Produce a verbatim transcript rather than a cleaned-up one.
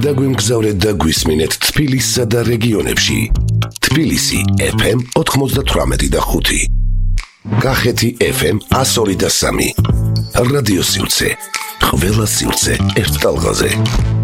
დაგვიმგზავრეთ და გვისმინეთ თბილისსა და რეგიონებში. თბილისი ეფ ემ ოთხმოცდათვრამეტი და ხუთი. კახეთი ეფ ემ ასორი და სამი. რადიო სივრცე. ყველა სივრცე ერთ ტალღაზე.